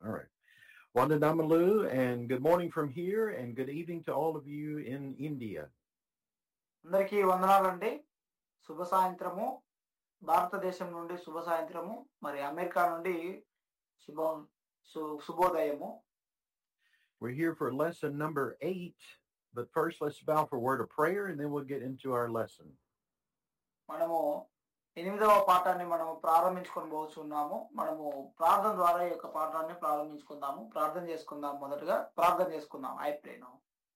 All right. Wanda Namalu, and good morning from here, and good evening to all of you in India. అందరికీ వందనాలండి. శుభ సాయంత్రము. భారతదేశం నుండి శుభ సాయంత్రము, మరి అమెరికా నుండి శుభోదయము. We're here for lesson number 8, but first let's bow for a word of prayer, and then we'll get into our lesson. మనము 8వ పాఠాన్ని మనము ప్రారంభించుకొని పోతున్నాము. మనము ప్రార్థన ద్వారా ఈ యొక్క పాఠాన్ని ప్రారంభించుకుందాము. ప్రార్థన చేసుకుందాం. మొదటగా ప్రార్థన చేసుకుందాం. అయిపోయినా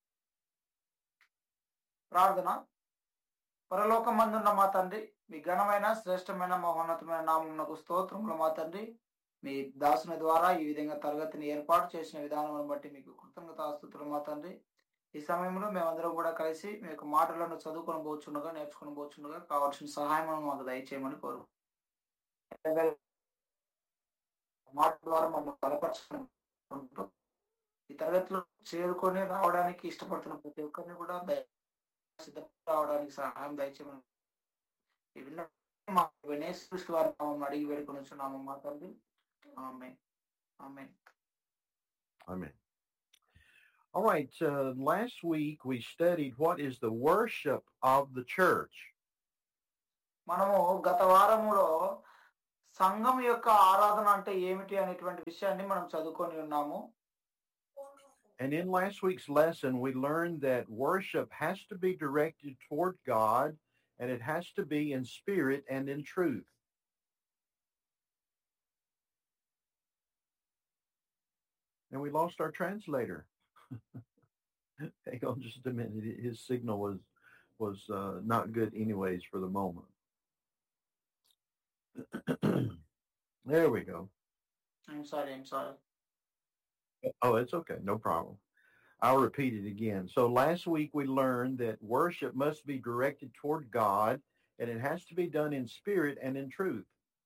ప్రార్థన. పరలోకమందున్న మా తండ్రి, మీ ఘనమైన శ్రేష్టమైన మహోన్నతమైన నామమునకు స్తోత్రములు మా తండ్రి. మీ దాసుని ద్వారా ఈ విధంగా తరగతిని ఏర్పాటు చేసిన విధానం బట్టి మీకు కృతజ్ఞతాస్తుతులు మా తండ్రి. ఈ సమయంలో మేమందరం కూడా కలిసి మీ యొక్క మాటలను చదువుకొని పోచుండగా, నేర్చుకుని పోచుండగా కావాల్సిన సహాయం మాకు దయచేయమని కోరు. మాట ద్వారా మమ్మల్ని బలపరచుకుంటూ ఈ తరగతిలో చేరుకొని రావడానికి ఇష్టపడుతున్న ప్రతి ఒక్కరిని కూడా సిద్ధంగా రావడానికి సహాయం దయచేయమని యేసుక్రీస్తు వారి నామమున అడిగి వేడుకొనుచున్నాము మా తండ్రి. ఆమేన్. ఆమేన్. Amen. All right. Last week we studied what is the worship of the church. మనము గత వారములో సంఘం యొక్క ఆరాధన అంటే ఏమిటి అనేటువంటి విషయాన్ని మనం చదువుకొని ఉన్నాము. And in last week's lesson, we learned that worship has to be directed toward God, and it has to be in spirit and in truth. And we lost our translator. Hang on just a minute. His signal was not good anyways for the moment. There we go. I'm sorry. Oh, it's okay. No problem. I'll repeat it again. So last week we learned that worship must be directed toward God, and it has to be done in spirit and in truth.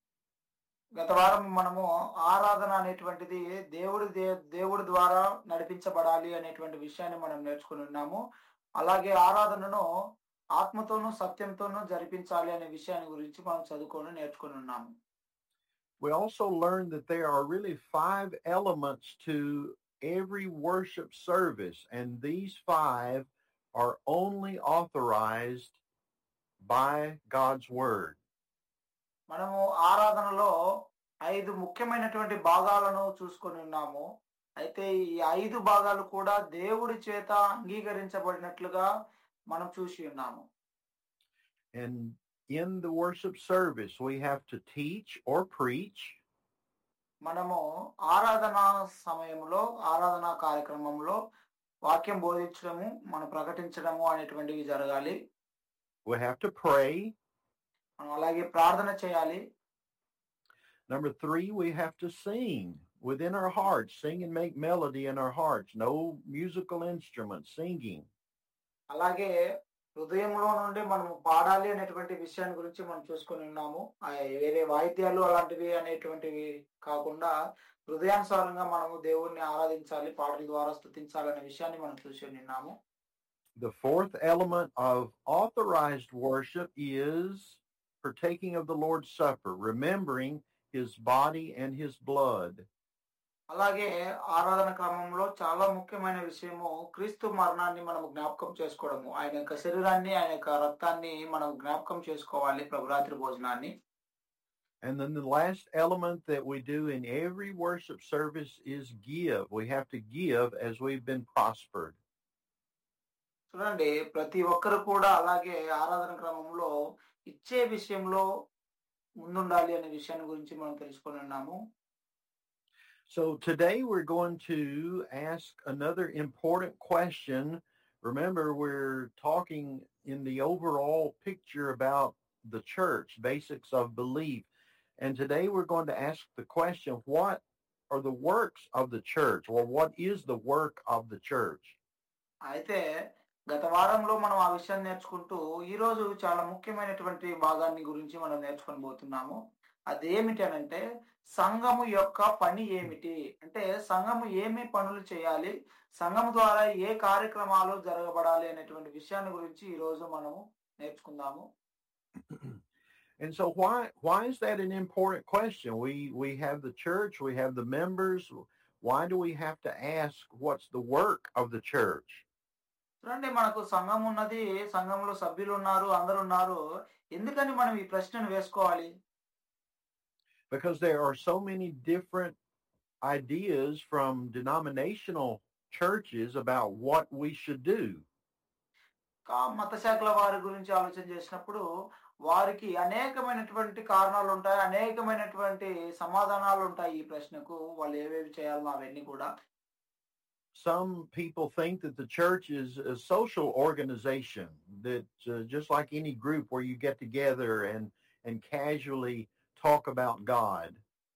గత వారం మనము ఆరాధన అనేటువంటిది దేవుడి ద్వారా నడిపించబడాలి అనేటువంటి విషయాన్ని మనం నేర్చుకుని ఉన్నాము. అలాగే ఆరాధనను ఆత్మతోనూ సత్యంతోనూ జరిపించాలి అనే విషయాన్ని గురించి మనం చదువుకొని నేర్చుకుని ఉన్నాము. We also learned that there are really 5 elements to every worship service, and these 5 are only authorized by God's word. మనము ఆరాధనలో 5 ముఖ్యమైనటువంటి భాగాలను చూసుకొని ఉన్నాము. అయితే ఈ 5 భాగాలు కూడా దేవుడి చేత అంగీకరించబడినట్లుగా మనం చూసి ఉన్నాము. And in the worship service, we have to teach or preach. మనము ఆరాధనా సమయంలో, ఆరాధనా కార్యక్రమంలో వాక్యం బోధించడము, మనం ప్రకటించడము అనేటువంటివి జరగాలి. We have to pray. మనం అలాగే ప్రార్థన చేయాలి. Number 3, we have to sing within our hearts, sing and make melody in our hearts. No musical instruments, singing. అలాగే హృదయంలో నుండి మనం పాడాలి అనేటువంటి విషయాన్ని గురించి మనం చూసుకొని ఉన్నాము. వేరే వాయిద్యాలు అలాంటివి అనేటువంటివి కాకుండా హృదయానుసారంగా మనము దేవుణ్ణి ఆరాధించాలి, పాటల ద్వారా స్తుతించాలి అనే విషయాన్ని మనం చూసి ఉన్నాము. The 4th element of authorized worship is partaking of the Lord's Supper, remembering his body and his blood. అలాగే ఆరాధన క్రమంలో చాలా ముఖ్యమైన విషయము క్రీస్తు మరణాన్ని మనం జ్ఞాపకం చేసుకోవడము. ఆయన యొక్క శరీరాన్ని, ఆయన యొక్క రక్తాన్ని మనం జ్ఞాపకం చేసుకోవాలి, ప్రభురాత్రి భోజనాన్ని. And then the last element that we do in every worship service is give. We have to give as we've been prospered. చూడండి, ప్రతి ఒక్కరు కూడా అలాగే ఆరాధన క్రమంలో ఇచ్చే విషయంలో ముందుండాలి అనే విషయాన్ని గురించి మనం తెలుసుకొని ఉన్నాము. So today we're going to ask another important question. Remember, we're talking in the overall picture about the church, basics of belief. And today we're going to ask the question, what are the works of the church, or what is the work of the church? అయితే గత వారంలో మనం ఆ విషయాన్ని నేర్చుకుంటూ ఈ రోజు చాలా ముఖ్యమైనటువంటి భాగాన్ని గురించి మనం నేర్చుకొని పోతున్నాము. అదేమిటి అనంటే సంఘము యొక్క పని ఏమిటి, అంటే సంఘము ఏమి పనులు చేయాలి, సంఘము ద్వారా ఏ కార్యక్రమాలు జరగబడాలి అనేటువంటి విషయాన్ని గురించి ఈ రోజు మనము నేర్చుకుందాము. And so why is that an important question? We have the church, we have the members, why do we have to ask what's the work of the church? చూడండి, మనకు సంఘం ఉన్నది, సంఘంలో సభ్యులు ఉన్నారు, అందరూ ఉన్నారు. ఎందుకని మనం ఈ ప్రశ్నను వేసుకోవాలి? Because there are so many different ideas from denominational churches about what we should do. మత శాఖల వారి గురించి ఆలోచన చేసినప్పుడు వారికి అనేకమైనటువంటి కారణాలు ఉంటాయి, అనేకమైనటువంటి సమాధానాలు ఉంటాయి ఈ ప్రశ్నకు. వాళ్ళు ఏవేవి చేయాలో అవన్నీ కూడా. Some people think that the church is a social organization, that just like any group where you get together and casually talk about God.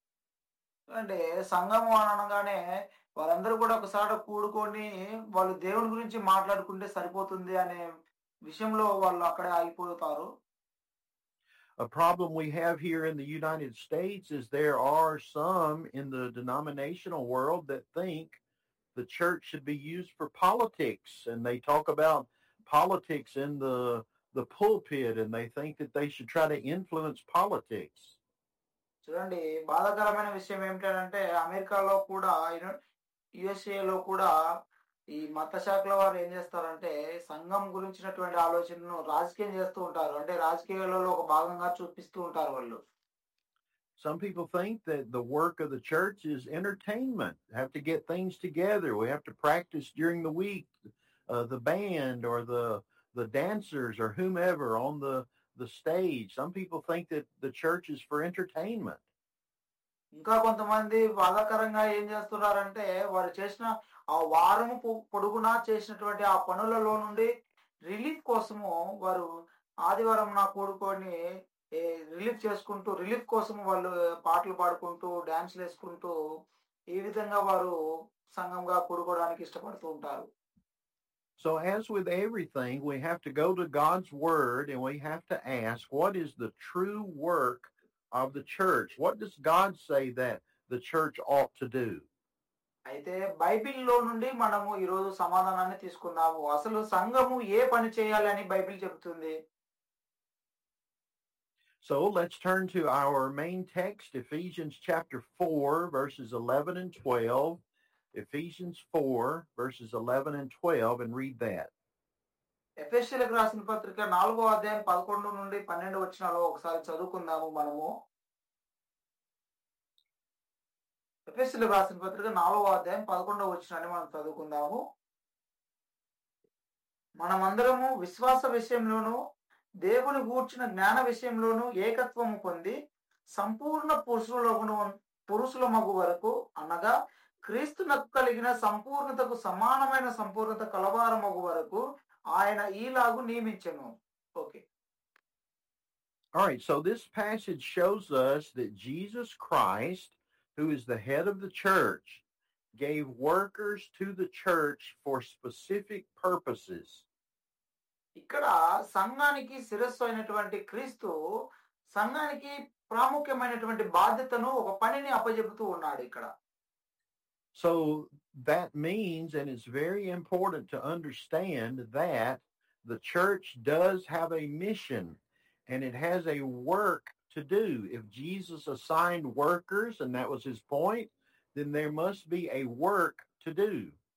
అంటే సంఘము అని అనగానే వాళ్ళందరూ కూడా ఒకసారి కూడుకొని వాళ్ళు దేవుని గురించి మాట్లాడుకుంటే సరిపోతుంది అనే విషయంలో వాళ్ళు అక్కడే ఆగిపోతారు. A problem we have here in the United States is there are some in the denominational world that think the church should be used for politics, and they talk about politics in the pulpit, and they think that they should try to influence politics. చూడండి, బాధాకరమైన విషయం ఏమిటంటే అమెరికాలో కూడా యుఎస్ఏలో కూడా ఈ మత శాఖల వారు ఏం చేస్తారంటే సంఘం గురించినటువంటి ఆలోచనను రాజకీయం చేస్తూ ఉంటారు. అంటే రాజకీయాలలో ఒక భాగంగా చూపిస్తూ ఉంటారు వాళ్ళు. Some people think that the work of the church is entertainment. Have to get things together. We have to practice during the week. The band or the dancers or whomever on the stage. Some people think that the church is for entertainment. ఇంకా కొంతమంది బాధాకరంగా ఏం చేస్తున్నారంటే వారు చేసిన ఆ వారము పొడుగునా చేసినటువంటి ఆ పనులలో నుండి రిలీఫ్ కోసము వారు ఆదివారం కూడుకొని రిలీఫ్ చేసుకుంటూ, రిలీఫ్ కోసం వాళ్ళు పాటలు పాడుకుంటూ, డాన్స్లు వేసుకుంటూ ఈ విధంగా వారు సంఘంగా కూడుకోవడానికి ఇష్టపడుతూ ఉంటారు. So as with everything, we have to go to God's word and we have to ask, what is the true work of the church? What does God say that the church ought to do? అయితే బైబిల్లో నుండి మనము ఈరోజు సమాధానాన్ని తీసుకుందాము. అసలు సంఘము ఏ పని చేయాలి అని బైబిల్ చెబుతుంది. So let's turn to our main text, Ephesians chapter 4, verses 11 and 12. Ephesians 4, verses 11 and 12, and read that. ఎఫెసీయులకు రాసిన పత్రిక 4వ అధ్యాయం 11 నుండి 12 వచనాలు ఒకసారి చదువుకుందాము మనము. ఎఫెసీయులకు రాసిన పత్రిక 4వ అధ్యాయం 11వ వచనాన్ని మనం చదువుకుందాము. మనమందరము విశ్వాస విషయంలోను దేవుని గూర్చిన జ్ఞాన విషయంలోను ఏకత్వము పొంది సంపూర్ణ పురుషుల మగు వరకు, అనగా క్రీస్తునకు కలిగిన సంపూర్ణతకు సమానమైన సంపూర్ణత కలవారమగు వరకు ఆయన ఈలాగు నియమించెను. Okay. All right, so this passage shows us that Jesus Christ, who is the head of the church, gave workers to the church for specific purposes. ఇక్కడ సంఘానికి శిరస్సు అయినటువంటి క్రీస్తు సంఘానికి ప్రాముఖ్యమైనటువంటి బాధ్యతను, ఒక పనిని అప్పజెపుతూ ఉన్నాడు ఇక్కడ. So that means, and it's very important to understand, that the church does have a mission and it has a work to do. If Jesus assigned workers, and that was his point, then there must be a work to do.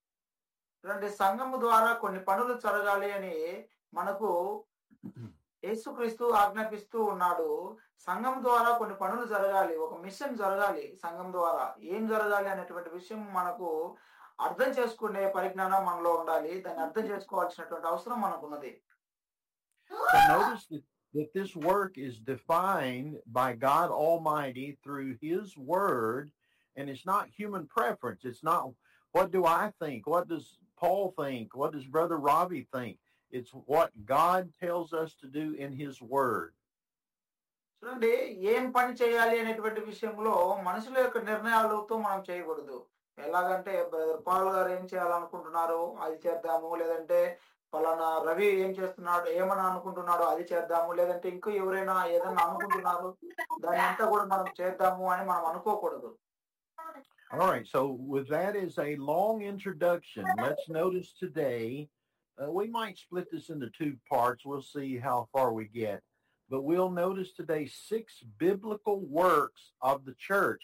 సంఘము ద్వారా కొన్ని పనులు జరగాలి అని మనకు యేసుక్రీస్తు ఆజ్ఞాపిస్తూ ఉన్నాడు. సంఘం ద్వారా కొన్ని పనులు జరగాలి, ఒక మిషన్ జరగాలి. సంఘం ద్వారా ఏం జరగాలి అనేటువంటి విషయం మనకు అర్థం చేసుకునే పరిజ్ఞానం మనలో ఉండాలి. దాన్ని అర్థం చేసుకోవాల్సినటువంటి అవసరం మనకున్నది. So notice that this work is defined by God Almighty through his word, and it's not human preference. It's not, what do I think? What does Paul think? What does Brother Robbie think? It's what God tells us to do in his word. చూడండి, ఏం పని చేయాలి అనేటువంటి విషయంలో మనుషుల యొక్క నిర్ణయాలతో మనం చేయకూడదు. ఎలాగంటే బ్రదర్ పాల్ గారు ఏం చేయాలనుకుంటున్నారు అది చేద్దాము, లేదంటే పలానా రవి ఏం చేస్తున్నాడు ఏమని అనుకుంటున్నాడో అది చేద్దాము, లేదంటే ఇంకో ఎవరైనా ఏదన్నా అనుకుంటున్నారు దాని అంతా కూడా మనం చేద్దాము అని మనం అనుకోకూడదు. All right, so with that as a long introduction, let's notice today, we might split this into two parts. We'll see how far we get. But we'll notice today 6 biblical works of the church.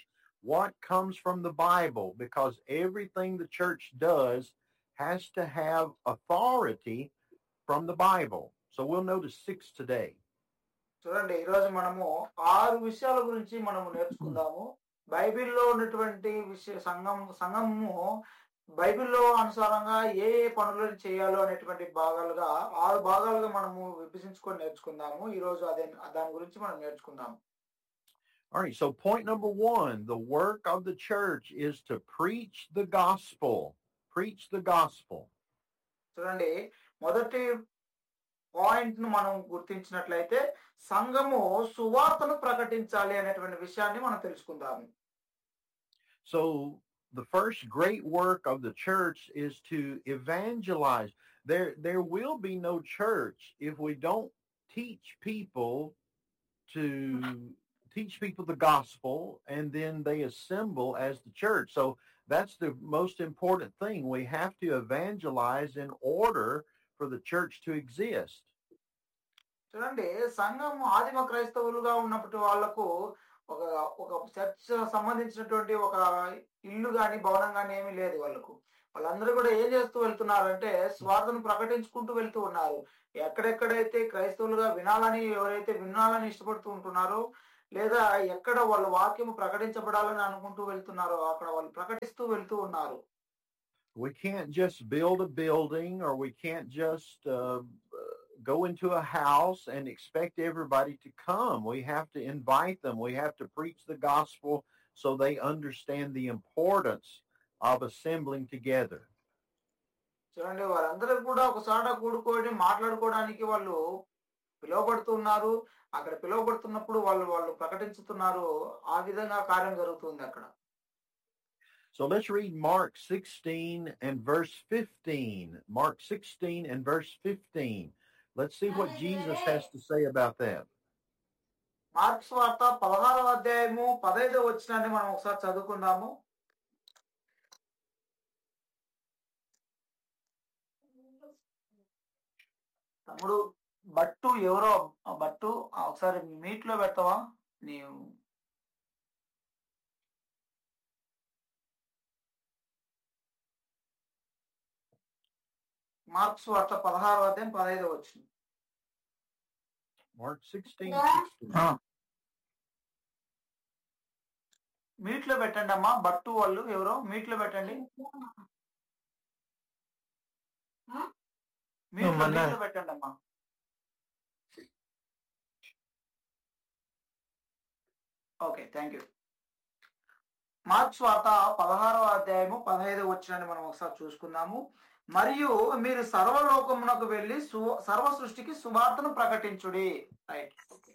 what comes from the Bible, because everything the church does has to have authority from the Bible. So we'll notice 6 today. చూడండి, ఈరోజు మనము 6 విషయాల గురించి మనము నేర్చుకుందాము. బైబిల్లో ఉన్నటువంటి సంఘము బైబిల్లో అనుసారంగా ఏ ఏ పనులను చేయాలో అనేటువంటి భాగాలుగా 6 భాగాలుగా మనము విభజించుకొని నేర్చుకుందాము. ఈరోజు దాని గురించి మనం నేర్చుకుందాము. All right, so point number 1, the work of the church is to preach the gospel. Preach the gospel. చూడండి, మొదటి పాయింట్ ను మనం గుర్తించినట్లయితే సంఘము సువార్తను ప్రకటించాలి అనేటువంటి విషయాన్ని మనం తెలుసుకుందాము. So the first great work of the church is to evangelize. There will be no church if we don't teach people the gospel and then they assemble as the church. So that's the most important thing. We have to evangelize in order for the church to exist. చూడండి, సంఘం ఆదిమ క్రైస్తవులుగా ఉన్నప్పటి వాళ్లకు ఒక church సంబంధించినటువంటి ఒక ఇల్లు గాని భవనం గాని ఏమీ లేదు. వాళ్ళందరూ కూడా ఏం చేస్తూ వెళ్తున్నారంటే స్వార్థను ప్రకటించుకుంటూ వెళ్తూ ఉన్నారు. ఎక్కడెక్కడైతే క్రైస్తవులుగా ఎవరైతే వినాలని ఇష్టపడుతూ ఉంటున్నారో, లేదా ఎక్కడ వాళ్ళ వాక్యం ప్రకటించబడాలని అనుకుంటూ వెళ్తున్నారో అక్కడ వాళ్ళు ప్రకటిస్తూ వెళ్తూ ఉన్నారు. We can't just build a building, or we can't just go into a house and expect everybody to come. We have to invite them. We have to preach the gospel so they understand the importance of assembling together. చూడండి, వారందరూ కూడా ఒకసారి కూడుకొని మాట్లాడుకోవడానికి వాళ్ళు పిలువబడుతున్నారు. అక్కడ పిలువబడుతున్నప్పుడు వాళ్ళు ప్రకటించుతున్నారు. ఆ విధంగా కార్యం జరుగుతుంది అక్కడ. So let's read Mark 16 and verse 15. Mark 16 and verse 15. Let's see what Jesus has to say about that. Mark సువార్త 16వ అధ్యాయము 15వ వచనాన్ని మనం ఒకసారి చదువుకుందాము. తమ్ముడు బట్టు ఒకసారి మీట్ లో పెడతావా? నీవు మార్కు సువార్త 16వ అధ్యాయం 15వ వచనం. Mark 16:16. మీట్ లో పెట్టండి అమ్మా. బట్టు వాళ్ళు ఎవరో మీట్ లో పెట్టండి. మీట్ లో పెట్టండి అమ్మా. Okay, thank you. మార్కు సువార్త 16వ అధ్యాయము 15వ వచనాన్ని మనం ఒకసారి చూసుకుందాము. మరియు మీరు సర్వలోకమునకు వెళ్ళి సర్వ సృష్టికి సువార్తను ప్రకటించుడి. Right.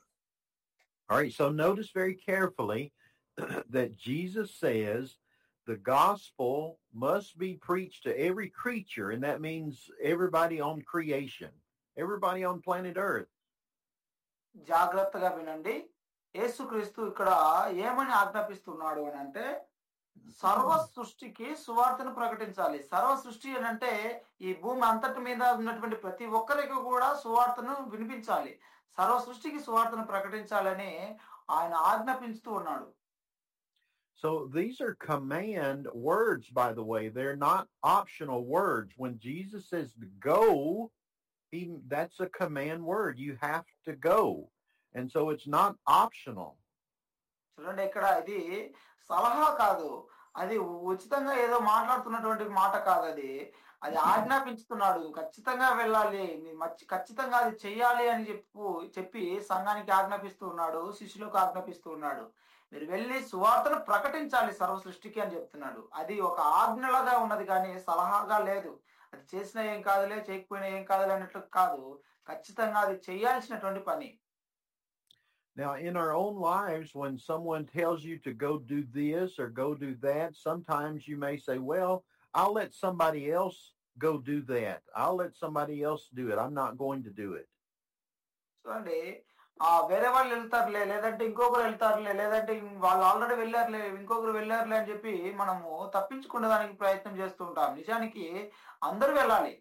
All right, so notice very carefully that Jesus says the gospel must be preached to every creature, and that means everybody on creation, everybody on planet Earth. జాగ్రత్తగా వినండి. యేసుక్రీస్తు ఇక్కడ ఏమని ఆజ్ఞాపిస్తున్నాడు అని అంటే సర్వ సృష్టికి సువార్తను ప్రకటించాలి. సర్వ సృష్టి అని అంటే ఈ భూమి అంతటి మీద ఉన్నటువంటి ప్రతి ఒక్కరికి కూడా సువార్తను వినిపించాలి. సర్వ సృష్టికి సువార్తను ప్రకటించాలని ఆయన ఆజ్ఞాపిస్తూ ఉన్నాడు. So these are command words, by the way. They're not optional words. When Jesus says to go, that's a command word. You have to go. And so it's not optional. చూడండి, ఇక్కడ ఇది సలహా కాదు, అది ఉచితంగా ఏదో మాట్లాడుతున్నటువంటి మాట కాదు. అది ఆజ్ఞాపించుతున్నాడు. ఖచ్చితంగా వెళ్ళాలి, ఖచ్చితంగా అది చెయ్యాలి అని చెప్పి సంఘానికి ఆజ్ఞాపిస్తూ ఉన్నాడు, శిష్యులకు ఆజ్ఞాపిస్తూ ఉన్నాడు. మీరు వెళ్ళి సువార్తను ప్రకటించాలి సర్వ సృష్టికి అని చెప్తున్నాడు. అది ఒక ఆజ్ఞలాగా ఉన్నది కానీ సలహాగా లేదు. అది చేసినా ఏం కాదులే, చేయకపోయినా ఏం కాదులే అన్నట్లు కాదు. ఖచ్చితంగా అది చేయాల్సినటువంటి పని. Now, in our own lives, when someone tells you to go do this or go do that, sometimes you may say, well, I'll let somebody else go do that. I'll let somebody else do it. I'm not going to do it. చూడండి, వేరే వాళ్ళు వెళ్తారులే, లేదంటే ఇంకొకరు వెళ్తారులే, లేదంటే వాళ్ళు already వెళ్ళారులే, ఇంకొకరు వెళ్ళారులే అని చెప్పి మనము తప్పించుకునేదానికి ప్రయత్నం చేస్తూ ఉంటాం. నిజానికి అందరూ వెళ్ళాలి.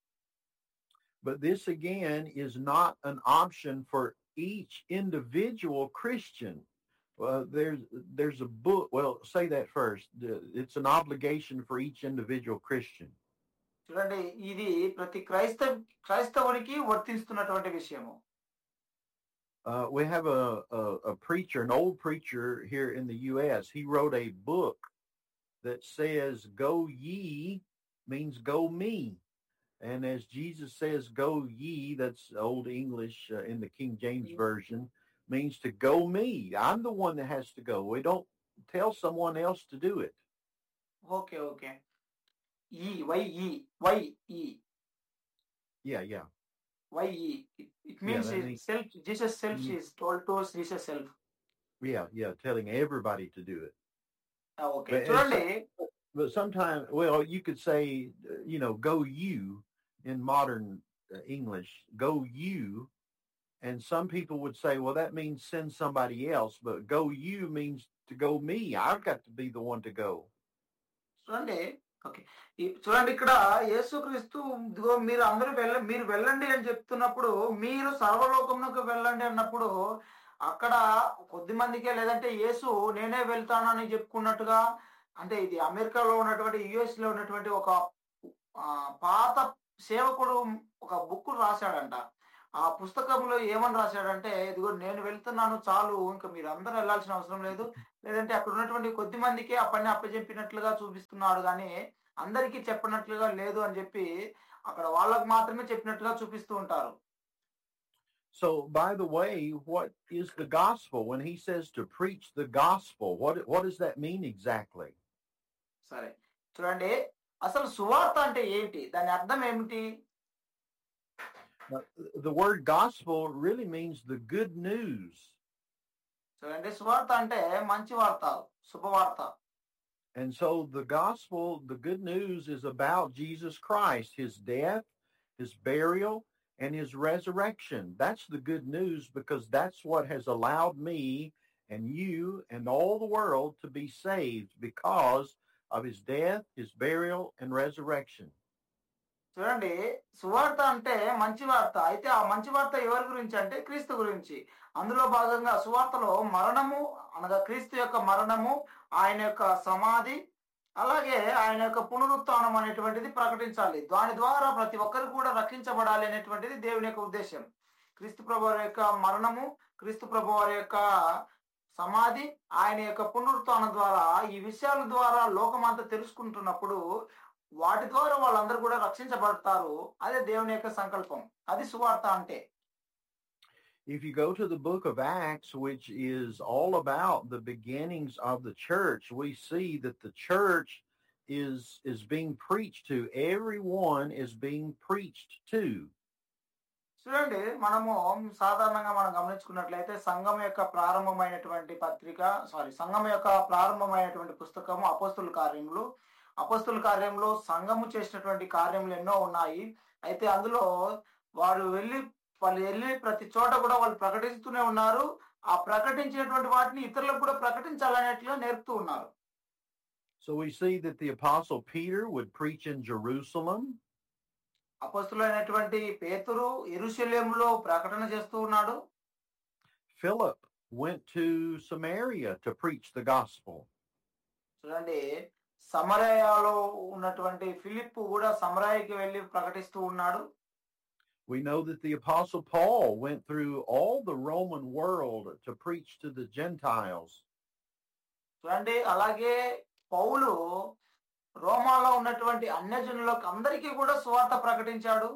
But this again is not an option for each individual Christian Well, there's a book. Well, say that first. It's an obligation for each individual Christian. చూడండి, ఇది ప్రతి క్రైస్తవునికి వర్తిస్తున్నటువంటి విషయము. We have a preacher, an old preacher here in the U.S. He wrote a book that says, "Go ye," means go me. And as Jesus says, "Go ye," that's Old English in the King James Version, means to go me. I'm the one that has to go. We don't tell someone else to do it. Okay, okay. Why ఈ Yeah. why it means that means, self. Jesus self is told to Jesus self. yeah, telling everybody to do it. Okay, చూడండి. But sometimes, well, you could say, go you in modern English, go you. And some people would say, well, that means send somebody else. But go you means to go me. I've got to be the one to go. చూడండి, okay, చూడండి, ఇక్కడ యేసుక్రీస్తు ఇదిగో మీరు అందరూ మీరు వెళ్ళండి అని చెప్తున్నప్పుడు, మీరు సర్వలోకమునకు వెళ్ళండి అన్నప్పుడు అక్కడ కొద్ది మందికే, లేదంటే యేసు నేనే వెళ్తానని చెప్పుకున్నట్టుగా, అంటే ఇది అమెరికాలో ఉన్నటువంటి యుఎస్ లో ఉన్నటువంటి ఒక పాత సేవకుడు ఒక బుక్ రాశాడంట. ఆ పుస్తకంలో ఏమని రాశాడంటే, ఇదిగో నేను వెళ్తున్నాను చాలు, ఇంకా మీరు అందరూ వెళ్ళాల్సిన అవసరం లేదు, లేదంటే అక్కడ ఉన్నటువంటి కొద్ది మందికి ఆ పని అప్పచెప్పినట్లుగా చూపిస్తున్నాడు, కానీ అందరికీ చెప్పినట్లుగా లేదు అని చెప్పి అక్కడ వాళ్ళకు మాత్రమే చెప్పినట్లుగా చూపిస్తూ ఉంటారు. So, by the way, what is the gospel? When he says to preach the gospel, what does that mean exactly? సరే, చూడండి, అసలు సువార్త అంటే ఏంటి, దాని అర్థం ఏమిటి? The word gospel really means the good news. చూడండి, సువార్త అంటే మంచి వార్త, శుభవార్త. And so the gospel, the good news, is about Jesus Christ, his death, his burial, and his resurrection. That's the good news, because that's what has allowed me and you and all the world to be saved, because of his death, his burial, and resurrection. చూడండి, సువార్త అంటే మంచి వార్త. అయితే ఆ మంచి వార్త ఎవరి గురించి అంటే క్రీస్తు గురించి. అందులో భాగంగా సువార్తలో మరణము అనగా క్రీస్తు యొక్క మరణము, ఆయన యొక్క సమాధి, అలాగే ఆయన యొక్క పునరుత్థానం అనేటువంటిది ప్రకటించాలి. దాని ద్వారా ప్రతి ఒక్కరు కూడా రక్షించబడాలి అనేటువంటిది దేవుని యొక్క ఉద్దేశం. క్రీస్తు ప్రభువారి యొక్క మరణము, క్రీస్తు ప్రభువారి యొక్క సమాధి, ఆయన యొక్క పునరుత్థానం ద్వారా ఈ విషయాల ద్వారా లోకమంతా తెలుసుకుంటున్నప్పుడు వాటి ద్వారా వాళ్ళందరూ కూడా రక్షించబడతారు. అదే దేవుని యొక్క సంకల్పం. అది సువార్త అంటే. If you go to the book of Acts, which is all about the beginnings of the church, we see that the church is being preached to. Everyone is being preached to. చూడండి, మనము సాధారణంగా మనం గమనించుకున్నట్లయితే సంఘం యొక్క ప్రారంభమైనటువంటి పుస్తకము అపోస్తుల కార్యంలో సంఘము చేసినటువంటి కార్యములు ఎన్నో ఉన్నాయి. అయితే అందులో వాళ్ళు వెళ్ళి ప్రతి చోట కూడా వాళ్ళు ప్రకటిస్తూనే ఉన్నారు. ఆ ప్రకటించినటువంటి వాటిని ఇతరులకు కూడా ప్రకటించాలనేట్లుగా నేర్పుతూ ఉన్నారు. So we see that the apostle Peter would preach in Jerusalem. అపోస్తులైనటువంటి పేతురు యెరూషలేములో ప్రకటన చేస్తూ ఉన్నాడు. Philip went to Samaria to preach the gospel. చూడండి, సమరయలో ఉన్నటువంటి ఫిలిప్పు కూడా సమరయకి వెళ్ళి ప్రకటిస్తూ ఉన్నాడు. We know that the apostle Paul went through all the Roman world to preach to the Gentiles. చూడండి, అలాగే పౌలు రోమాలో ఉన్నటువంటి అన్యజనులకు అందరికీ కూడా సువార్త ప్రకటించాడు.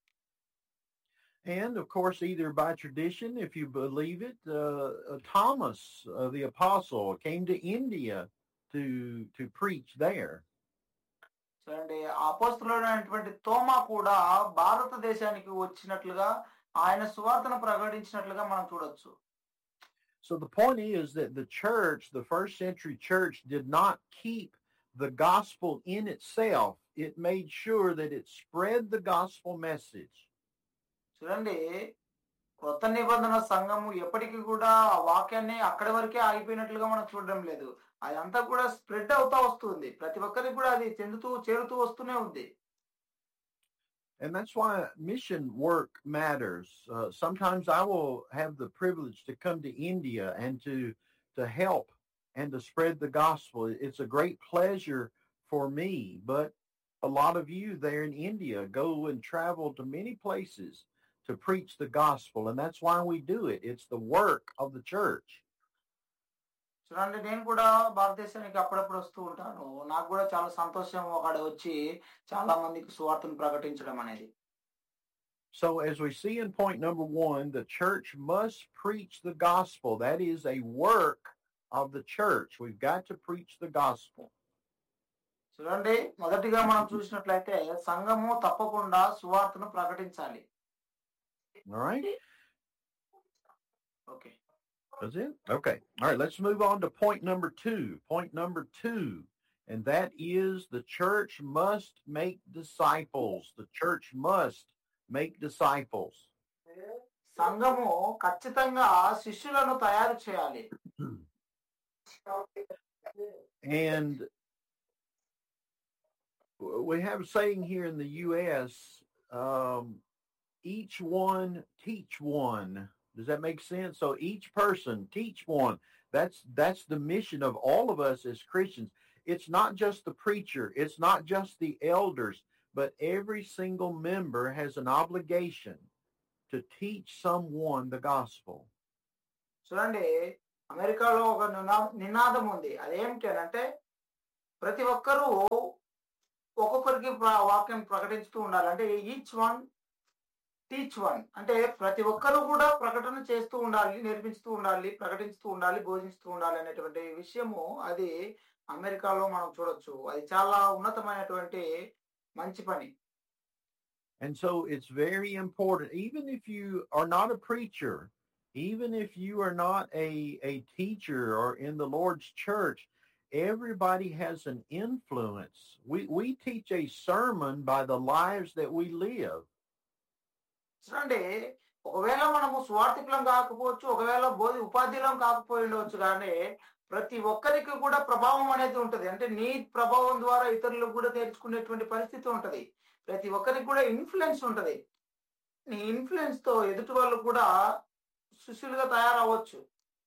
And of course, either by tradition, if you believe it, Thomas, the apostle, came to India to preach there. చూడండి, అపోస్తలుడైనటువంటి తోమా కూడా భారతదేశానికి వచ్చినట్లుగా ఆయన సువార్తను ప్రకటించినట్లుగా మనం చూడొచ్చు. So the point is that the church, the first century church, did not keep the gospel in itself. It made sure that it spread the gospel message. చూడండి, కొత్త నిబంధన సంఘము ఎప్పటికీ కూడా ఆ వాక్యాన్ని అక్కడి వరకే ఆగిపోయినట్లుగా మనం చూడడం లేదు. అదంతా కూడా స్ప్రెడ్ అవుతా వస్తుంది. ప్రతి ఒక్కరికి కూడా అది చేరుతూ వస్తూనే ఉంది. And that's why mission work matters. Sometimes I will have the privilege to come to India and to to help and to spread the gospel. It's a great pleasure for me, but a lot of you there in India go and travel to many places to preach the gospel, and that's why we do it. It's the work of the church. చూడండి, నేను కూడా భారతదేశానికి అప్పుడప్పుడు వస్తూ ఉంటాను. నాకు కూడా చాలా సంతోషం అక్కడ వచ్చి చాలా మందికి సువార్తను ప్రకటించడం అనేది. So as we see in point number 1, the church must preach the gospel. That is a work of the church. We've got to preach the gospel. చూడండి, మొదటిగా మనం చూసినట్లయితే సంఘము తప్పకుండా సువార్తను ప్రకటించాలి. All right? Okay. That's it? Okay. All right, let's move on to point number 2. Point number 2, and that is the church must make disciples. The church must make disciples. సంఘము ఖచ్చితంగా శిష్యులను తయారు చేయాలి. And we have a saying here in the U.S., each one teach one. Does that make sense? So each person teach one. That's the mission of all of us as Christians. It's not just the preacher. It's not just the elders, but every single member has an obligation to teach someone the gospel. చూడండి, అమెరికాలో ఒక నినాదం ఉంది. అదేమిటి అంటే ప్రతి ఒక్కరూ ఒక్కొక్కరికి వాక్యం ప్రకటిస్తూ ఉండాలి. అంటే ఈచ్ వన్ టీచ్ వన్, అంటే ప్రతి ఒక్కరూ కూడా ప్రకటన చేస్తూ ఉండాలి, నేర్పిస్తూ ఉండాలి, ప్రకటిస్తూ ఉండాలి, బోధిస్తూ ఉండాలి అనేటువంటి విషయము అది అమెరికాలో మనం చూడొచ్చు. అది చాలా ఉన్నతమైనటువంటి మంచి పని. And so it's very important, even if you are not a preacher, even if you are not a teacher or in the Lord's church, everybody has an influence. We teach a sermon by the lives that we live. చూడండి, ఒకవేళ మనము స్వార్థికులం కాకపోవచ్చు, ఒకవేళ ఉపాధ్యులం కాకపోయి ఉండవచ్చు, కానీ ప్రతి ఒక్కరికి కూడా ప్రభావం అనేది ఉంటది. అంటే నీ ప్రభావం ద్వారా ఇతరులకు కూడా నేర్చుకునేటువంటి పరిస్థితి ఉంటది. ప్రతి ఒక్కరికి కూడా ఇన్ఫ్లుయెన్స్ ఉంటది. నీ ఇన్ఫ్లుయెన్స్ తో ఎదుటి వాళ్ళు కూడా శిష్యులుగా తయారవ్వచ్చు.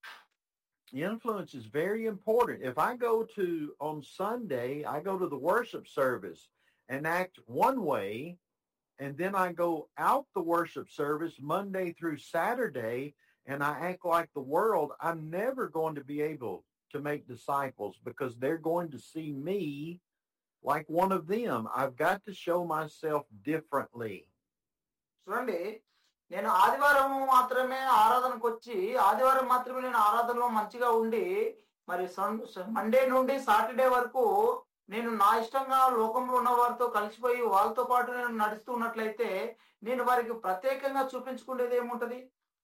Influence is very important. If I go to, on Sunday, I go to the worship service and act one way, and then I go out the worship service Monday through Saturday and I act like the world, I'm never going to be able to make disciples because they're going to see me like one of them. I've got to show myself differently. చూడండి, నేను ఆదివారం మాత్రమే ఆరాధనకు వచ్చి ఆదివారం మాత్రమే నేను ఆరాధనలో మంచిగా ఉండి మరి మండే నుండి సాటర్డే వరకు నేను నా ఇష్టంగా లోకంలో ఉన్న వారితో కలిసిపోయి వాళ్ళతో పాటు నేను నడుస్తూ ఉన్నట్లయితే నేను వారికి ప్రత్యేకంగా చూపించుకునేది ఏముంటది?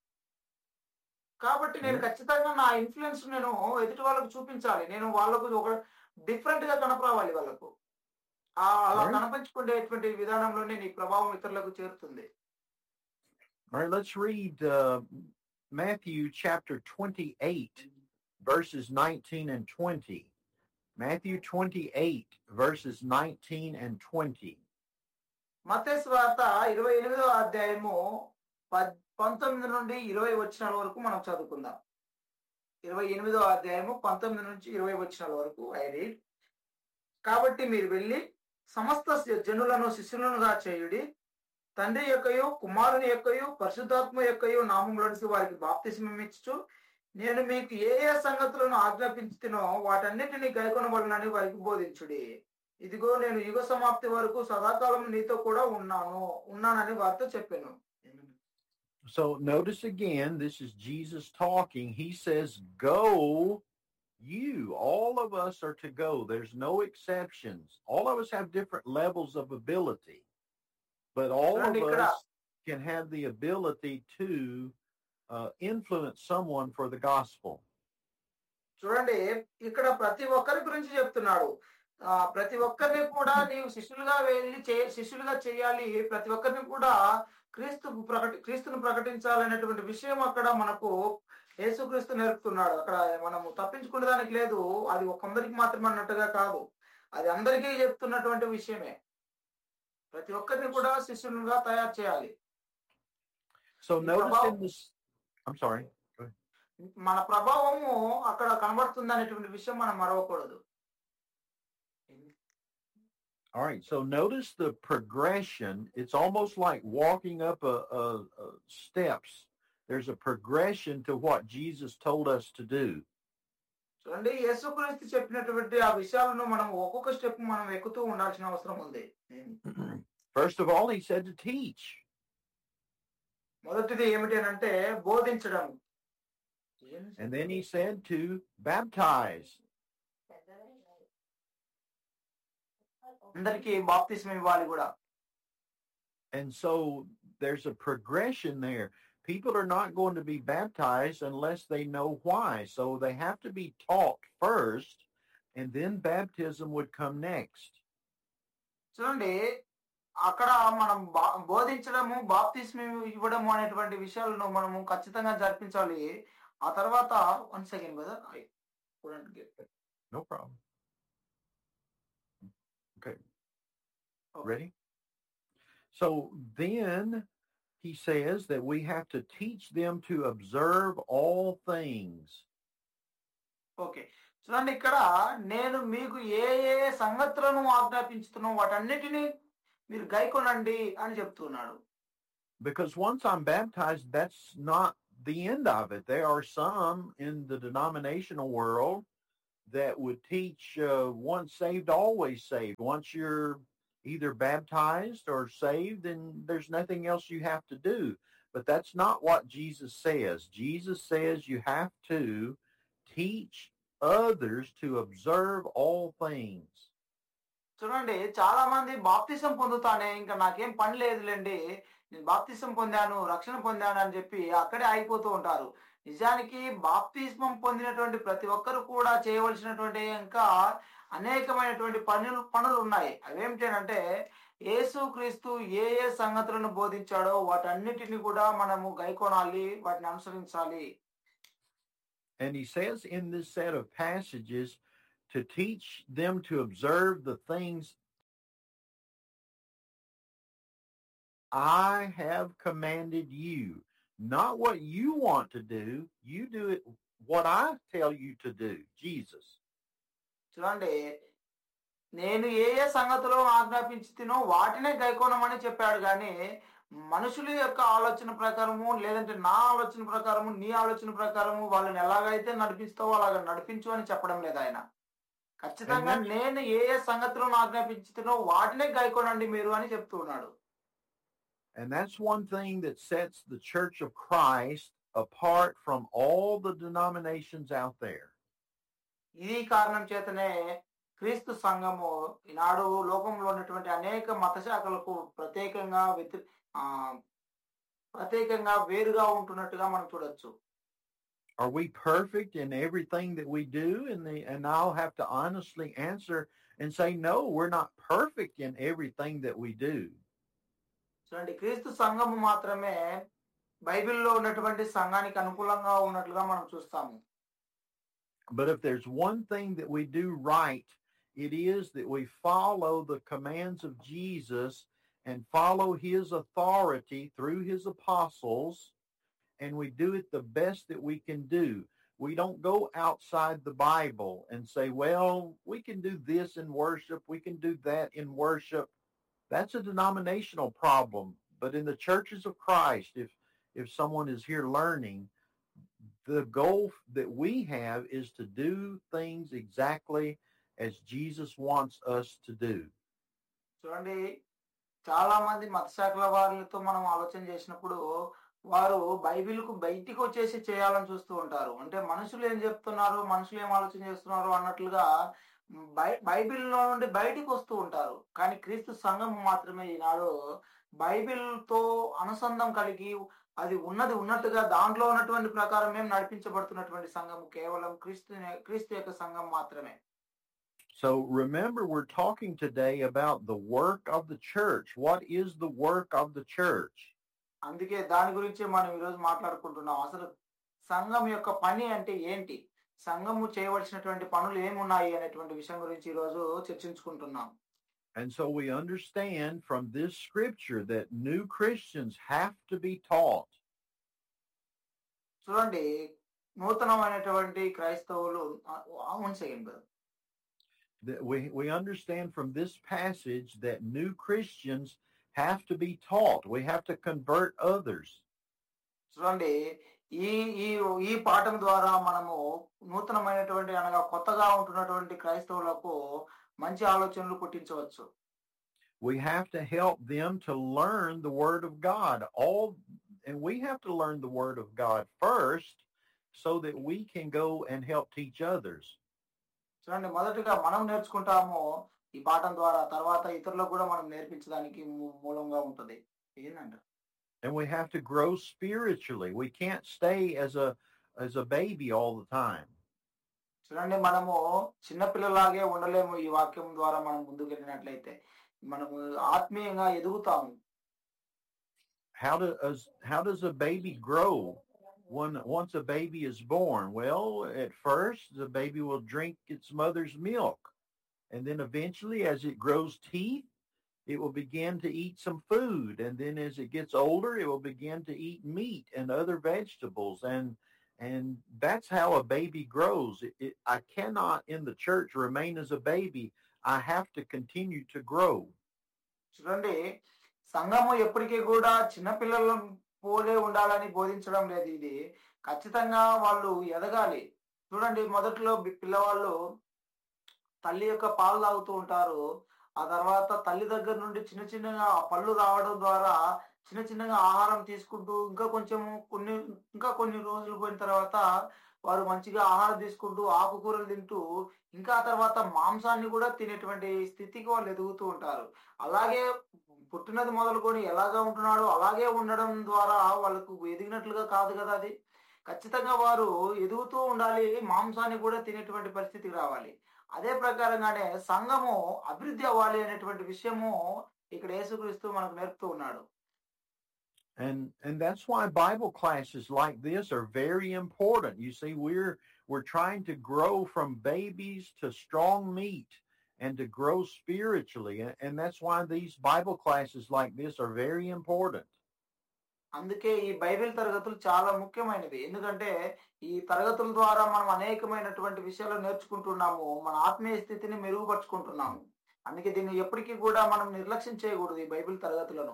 కాబట్టి నేను ఖచ్చితంగా నా ఇన్ఫ్లుయెన్స్ నేను ఎదుటి వాళ్ళకు చూపించాలి. నేను వాళ్ళకు ఒక డిఫరెంట్ గా కనపరావాలి. వాళ్ళకు అలా కనపరుచుకునేటువంటి విధానంలోనే నీ ప్రభావం ఇతరులకు చేరుతుంది. All right, let's read Matthew chapter 28, verses 19 and 20. Matthew 28, verses 19 and 20. మత్తయి సువార్త 28వ అధ్యాయము 19 నుండి 20 వచనాల వరకు మనం చదువుకుందాం. 28వ అధ్యాయము 19 నుంచి 20 వచనాల వరకు ఐ రీడ్. కాబట్టి మీరు వెళ్ళి సమస్త జనులను శిష్యులుగా చేయుడి, తండ్రి యొక్కయు కుమారుని యొక్కయు పరిశుద్ధాత్మ యొక్కయు నామములోనికి వారికి బాప్తిస్మం ఇచ్చుచు నేను మీకు ఏ ఏ సంగతులను ఆజ్ఞాపించుతునో వాటన్నిటిని గైకొనవలెనని వారికి బోధించుడి. ఇదిగో నేను యుగ సమాప్తి వరకు సదాకాలం నీతో కూడా ఉన్నానని వారితో చెప్పాను. So notice again, this is Jesus talking. He says, go, you. All of us are to go. There's no exceptions. All of us have different levels of ability. But all of us can have the ability to influence someone for the gospel. చూడండి, ఇక్కడ ప్రతి ఒక్కరి గురించి చెప్తున్నాడు. ప్రతి ఒక్కరిని కూడా నీవు శిష్యులుగా వెళ్ళి శిష్యులుగా చేయాలి. ప్రతి ఒక్కరిని కూడా క్రీస్తును ప్రకటించాలనేటువంటి విషయం అక్కడ మనకు యేసుక్రీస్తు నేర్పుతున్నాడు. అక్కడ మనము తప్పించుకునేదానికి లేదు. అది ఒకందరికి మాత్రమే అన్నట్టుగా కాదు, అది అందరికీ చెప్తున్నటువంటి విషయమే. ప్రతి ఒక్కరిని కూడా శిష్యులుగా తయారు చేయాలి. So notice in this, I'm sorry. Go ahead. మన ప్రభావము అక్కడ కనబడుతుంది అనేటువంటి విషయం మనం మరవకూడదు. All right, so notice the progression. It's almost like walking up a steps. There's a progression to what Jesus told us to do. చూడండి, యేసుక్రీస్తు చెప్పినటువంటి ఆ విషయాలను మనం ఒక్కొక్క స్టెప్ మనం ఎక్కుతూ ఉండాల్సిన అవసరం ఉంది. First of all, he said to teach. మొదటిది ఏమిటి అంటే బోధించడం. And then he said to baptize. అందరికీ బాప్తిస్మం ఇవ్వాలి కూడా. And so there's a progression there. People are not going to be baptized unless they know why. So they have to be taught first, and then baptism would come next. చూడండి, అక్కడ మనం బోధించడము, బాప్తిస్మం ఇవ్వడము అనేటువంటి విషయాలను మనము ఖచ్చితంగా జరిపించాలి. ఆ తర్వాత one second brother, I couldn't get. No problem. Okay. Ready? So then he says that we have to teach them to observe all things. Okay, చూడండి, ఇక్కడ నేను మీకు ఏ ఏ సంగతులను ఆజ్ఞాపించుతున్నా వాటన్నిటిని మీరు గైకొనండి అని చెప్తున్నాడు. Because once I'm baptized, that's not the end of it. There are some in the denominational world that would teach once saved, always saved. Once you're either baptized or saved, then there's nothing else you have to do. But that's not what Jesus says. Jesus says you have to teach others to observe all things. చూడండి, చాలా మంది బాప్తిసం పొందుతానే ఇంకా నాకేం పని లేదులేండి, నేను బాప్తిసం పొందాను, రక్షణ పొందాను అని చెప్పి అక్కడే ఆగిపోతూ ఉంటారు. నిజానికి బాప్తిస్మం పొందినటువంటి ప్రతి ఒక్కరు కూడా చేయవలసినటువంటి ఇంకా అనేకమైనటువంటి పనులు ఉన్నాయి. అవేమిటంటే యేసుక్రీస్తు ఏ ఏ సంగతులను బోధించాడో వాటన్నిటిని కూడా మనము గైకొనాలి, వాటిని అనుసరించాలి. And he says in this set of passages to teach them to observe the things I have commanded you. Not what you want to do. You do it what I tell you to do. Jesus. చూడండి, నేను ఏ ఏ సంగతులు ఆజ్ఞాపించుతునో వాటినే గైకోనమని చెప్పాడు కానీ మనుషుల యొక్క ఆలోచన ప్రకారము లేదంటే నా ఆలోచన ప్రకారము నీ ఆలోచన ప్రకారము వాళ్ళని ఎలాగైతే నడిపిస్తావో అలాగ నడిపించు అని చెప్పడం లేదు ఆయన. ఖచ్చితంగా నేను ఏ ఏ సంగతులను ఆజ్ఞాపించుతునో వాటినే గైకోనండి మీరు అని చెప్తూ ఉన్నాడు. And that's one thing that sets the Church of Christ apart from all the denominations out there. ఈ కారణం చేతనే క్రీస్తు సంఘము ఈనాడు లోకంలో ఉన్నటువంటి అనేక మత శాఖలకు ప్రత్యేకంగా వేరుగా ఉంటున్నట్టుగా మనం చూడొచ్చు. Are we perfect in everything that we do? And I'll have to honestly answer and say, no, we're not perfect in everything that we do. చూడండి, క్రీస్తు సంఘము మాత్రమే బైబిల్లో ఉన్నటువంటి సంఘానికి అనుకూలంగా ఉన్నట్లుగా మనం చూస్తాము. But if there's one thing that we do right, it is that we follow the commands of Jesus and follow his authority through his apostles, and we do it the best that we can do. We don't go outside the Bible and say, well, we can do this in worship, we can do that in worship. That's a denominational problem. But in the churches of Christ, if someone is here learning, the goal that we have is to do things exactly as Jesus wants us to do. చూడండి, చాలా మంది మత శాఖల వారితో మనం ఆలోచన చేసినప్పుడు వారు బైబిల్కు బయటికి వచ్చేసి చేయాలని చూస్తూ ఉంటారు. అంటే మనుషులు ఏం చెప్తున్నారు, మనుషులు ఏం ఆలోచన చేస్తున్నారు అన్నట్లుగా బైబిల్లో నుండి బయటికి వస్తూ ఉంటారు. కానీ క్రీస్తు సంఘం మాత్రమే ఈనాడు బైబిల్తో అనుసంధానం కలిగి అది ఉన్నట్టుగా దాంట్లో ఉన్నటువంటి ప్రకారం మేము నడిపించబడుతున్నటువంటి సంఘం కేవలం క్రీస్తు యొక్క సంఘం మాత్రమే. So remember, we're talking today about the work of the church. What is the work of the church? అందుకే దాని గురించి మనం ఈరోజు మాట్లాడుకుంటున్నాం. అసలు సంఘం యొక్క పని అంటే ఏంటి, సంఘము చేయవలసినటువంటి పనులు ఏమున్నాయి అనేటువంటి విషయం గురించి ఈరోజు చర్చించుకుంటున్నాం. And so we understand from this scripture that new Christians have to be taught. చూడండి, నూతనమైనటువంటి క్రైస్తవులు one second brother. We understand from this passage that new Christians have to be taught. We have to convert others. చూడండి, ఈ ఈ ఈ పాఠం ద్వారా మనము నూతనమైనటువంటి అనగా కొత్తగా ఉంటున్నటువంటి క్రైస్తవులకు మంచి ఆలోచనలు పుట్టించవచ్చు. We have to help them to learn the Word of God. And we have to learn the Word of God first so that we can go and help teach others. చూడండి, మొదటిగా మనం నేర్చుకుంటాము ఈ పాఠం ద్వారా, తర్వాత ఇతరులకు కూడా మనం నేర్పించడానికి మూలంగా ఉంటుంది. ఏంటంటే, and we have to grow spiritually. We can't stay as a baby all the time. చూడండి, మనము చిన్నపిల్లలాగే ఉండలేము. ఈ వాక్యం ద్వారా మనం ముందుకు వెళ్ళినట్లయితే మనము ఆత్మీయంగా ఎదుగుతాము. How does a baby grow once a baby is born? Well, at first the baby will drink its mother's milk, and then eventually as it grows teeth, it will begin to eat some food, and then as it gets older it will begin to eat meat and other vegetables, and that's how a baby grows. I cannot in the church remain as a baby. I have to continue to grow. చూడండి, సంఘము ఎప్పటికీ కూడా చిన్నపిల్లల పోలే ఉండాలని బోధించడం లేదు. ఇది ఖచ్చితంగా వాళ్ళు ఎదగాలి. చూడండి, మొదట్లో పిల్లవాళ్ళు తల్లి యొక్క పాలు తాగుతూ ఉంటారు. ఆ తర్వాత తల్లి దగ్గర నుండి చిన్న చిన్నగా పళ్ళు రావడం ద్వారా చిన్న చిన్నగా ఆహారం తీసుకుంటూ ఇంకా కొన్ని రోజులు పోయిన తర్వాత వారు మంచిగా ఆహారం తీసుకుంటూ ఆకుకూరలు తింటూ ఇంకా తర్వాత మాంసాన్ని కూడా తినేటువంటి స్థితికి వాళ్ళు ఎదుగుతూ ఉంటారు. అలాగే పుట్టినది మొదలుకొని ఎలాగా ఉంటున్నాడో అలాగే ఉండడం ద్వారా వాళ్ళకు ఎదిగినట్లుగా కాదు కదా. అది ఖచ్చితంగా వారు ఎదుగుతూ ఉండాలి, మాంసాన్ని కూడా తినేటువంటి పరిస్థితికి రావాలి. అదే ప్రకారంగానే సంఘము అభివృద్ధి అవ్వాలి అనేటువంటి విషయము ఇక్కడ యేసుక్రీస్తు మనకు నేర్పుతూ ఉన్నాడు. And that's why Bible classes like this are very important. You see, we're trying to grow from babies to strong meat and to grow spiritually, and that's why these Bible classes like this are very important. అందుకే ఈ Bible తరగతులు చాలా ముఖ్యమైనవి. ఎందుకంటే ఈ తరగతుల ద్వారా మనం అనేకమైనటువంటి విషయాలు నేర్చుకుంటున్నాము, మన ఆత్మీయ స్థితిని మెరుగుపరుచుకుంటున్నాము. అందుకే దీన్ని ఎప్పటికీ కూడా మనం నిర్లక్ష్యం చేయకూడదు ఈ బైబిల్ తరగతులను.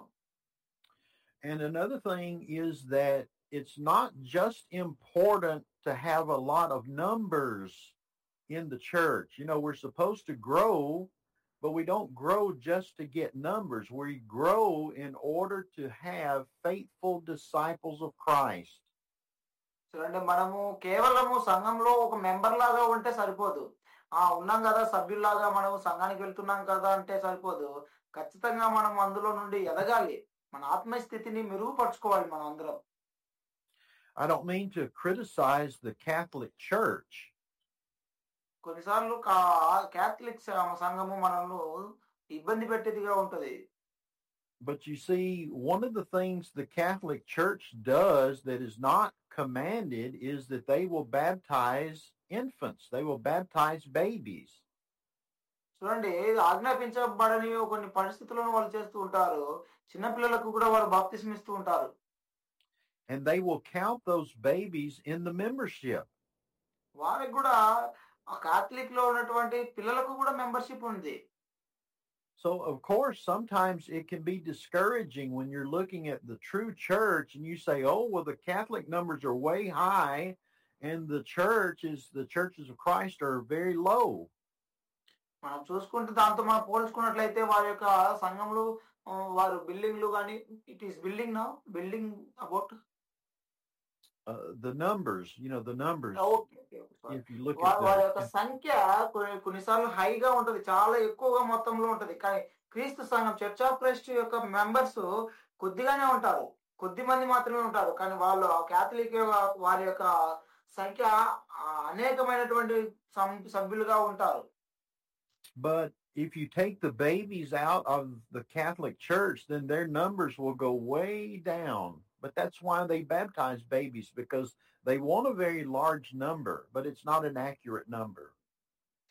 And another thing is that it's not just important to have a lot of numbers in the church. You know, we're supposed to grow, but we don't grow just to get numbers. We grow in order to have faithful disciples of Christ. చూడండి, మనము కేవలము సంఘంలో ఒక member లాగా ఉంటే సరిపోదు. ఉన్నాం కదా, సభ్యుల్లాగా మనం సంఘానికి వెళ్తున్నాం కదా అంటే సరిపోదు. ఖచ్చితంగా మనం అందులో నుండి ఎదగాలి, మన ఆత్మస్థితిని మెరుగుపరుచుకోవాలి మనం అందరం. I don't mean to criticize the Catholic Church. కొన్నిసార్లు క్యాథలిక్ సంఘము మనల్ని ఇబ్బంది పెట్టేదిగా ఉంటది. But you see, one of the things the Catholic Church does that is not commanded is that they will baptize infants. They will baptize babies. చూడండి, ఆజ్ఞాపించబడని కొన్ని పరిస్థితులను వాళ్ళు చేస్తూ ఉంటారు. చిన్నపిల్లలకు కూడా వాళ్ళు బాప్తిస్మం ఇస్తూ ఉంటారు. And they will count those babies in the membership. వారికి కూడా కాథలిక్ లో ఉన్నటువంటి పిల్లలకు కూడా మెంబర్షిప్ ఉంది. So, of course, sometimes it can be discouraging when you're looking at the true church and you say, oh, well, the Catholic numbers are way high and the churches of Christ are very low. మనం చూసుకుంటే దాంతో మనం పోల్చుకున్నట్లయితే వారి యొక్క సంఘంలో వారు బిల్డింగ్లు కానీ it is building about the numbers, the numbers. If you look at వారి యొక్క సంఖ్య కొన్నిసార్లు హైగా ఉంటది, చాలా ఎక్కువగా మొత్తంలో ఉంటది. కానీ క్రీస్తు సంఘం చర్చ్ ఆఫ్ క్రైస్ట్ యొక్క మెంబర్స్ కొద్దిగానే ఉంటారు, కొద్ది మంది మాత్రమే ఉంటారు. కానీ వాళ్ళు క్యాథలిక్ వారి యొక్క సంఖ్య అనేకమైనటువంటి సభ్యులుగా ఉంటారు. But if you take the babies out of the Catholic Church, then their numbers will go way down. But that's why they baptize babies, because they want a very large number, but it's not an accurate number.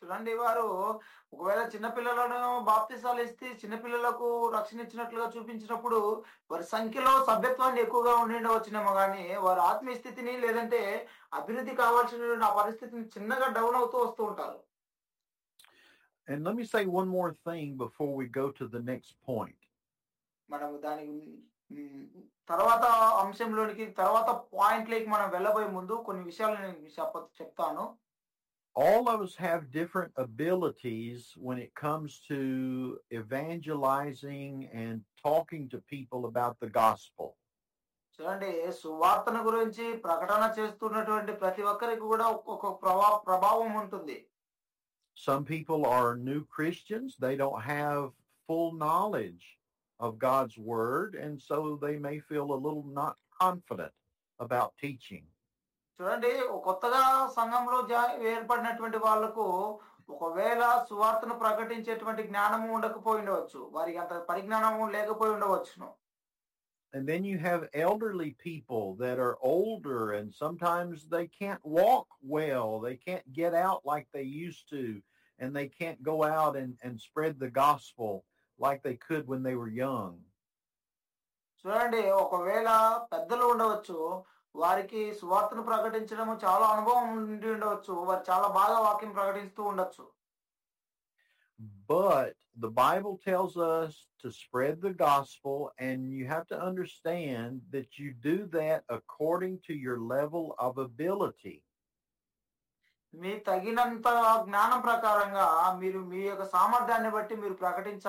చూడండి వారు ఒకవేళ చిన్న పిల్లలను బాప్తిసాలు ఇస్తే చిన్న పిల్లలకు రక్షణ ఇచ్చినట్లుగా చూపించినప్పుడు వారి సంఖ్యలో సభ్యత్వాన్ని ఎక్కువగా ఉండిండవచ్చునేమో గానీ వారి ఆత్మీయ స్థితిని లేదంటే అభివృద్ధి కావాల్సిన ఆ పరిస్థితిని చిన్నగా డౌన్ అవుతూ వస్తూ ఉంటారు. And let me say one more thing before we go to the next point. మనము దాని తర్వాత అంశంలోనికి తర్వాత పాయింట్‌లోకి మనం వెళ్ళబోయే ముందు కొన్ని విషయాలు నేను చెప్తాను. All of us have different abilities when it comes to evangelizing and talking to people about the gospel. చూడండి సువార్తను గురించి ప్రకటన చేస్తున్నటువంటి ప్రతి ఒక్కరికి కూడా ఒక్కొక్క ప్రభావం ఉంటుంది. Some people are new Christians. They don't have full knowledge of God's word, and so they may feel a little not confident about teaching. చూడండి కొత్తగా సంఘంలో ఏర్పడినటువంటి వాళ్ళకు ఒకవేళ సువార్తను ప్రకటించేటువంటి జ్ఞానము ఉండకపోయి ఉండవచ్చు. వారికి అంత పరిజ్ఞానము లేకపోయి ఉండవచ్చును. And then you have elderly people that are older and sometimes they can't walk well. They can't get out like they used to, and they can't go out and spread the gospel like they could when they were young. చూడండి ఒకవేళ పెద్దలు ఉండవచ్చు. వారికి సువార్తను ప్రకటించడం చాలా అనుభవం ఉండి ఉండవచ్చు. వారు చాలా బాగా వాక్యం ప్రకటిస్తూ ఉండొచ్చు. But the Bible tells us to spread the gospel, and you have to understand that you do that according to your level of ability. మీ తగినంత జ్ఞానం ప్రకారంగా మీరు మీ యొక్క సామర్థ్యాన్ని బట్టి మీరు ప్రకటించాలి.